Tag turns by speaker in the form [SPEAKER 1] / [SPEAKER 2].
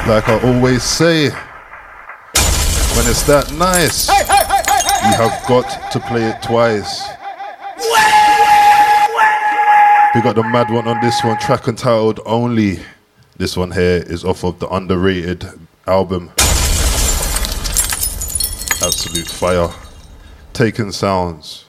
[SPEAKER 1] Like I always say, when it's that nice, you have got to play it twice. We got the mad one on this one, track entitled Only. This one here is off of the Underrated album. Absolute fire. Taken Sounds.